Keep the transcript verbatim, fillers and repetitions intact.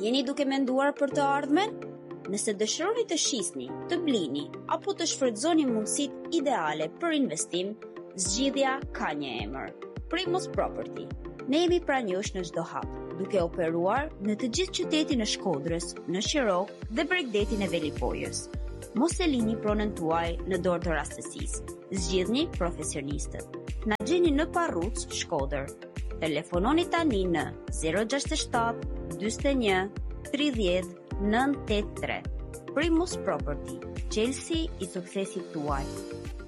Jeni duke menduar për të ardhmen? Nëse dëshironi të shisni, të blini apo të shfrytëzoni mundësitë ideale për investim, zgjidhja ka një emër: Primus Property. Ne jemi pranë jush në çdo hap, duke operuar në të gjithë qytetin e Shkodrës, në Shirok dhe Bregdetin e Velipojës. Mos e lini pronën tuaj në dorë të rastësisë. Zgjidhni profesionistët. Na gjeni në Parruc, Shkodër. Telefononi tani në zero gjasht shtat dyzet e një tridhjetë nëntë tetëdhjetë tre. Primus Property, qelësi i suksesit tuaj.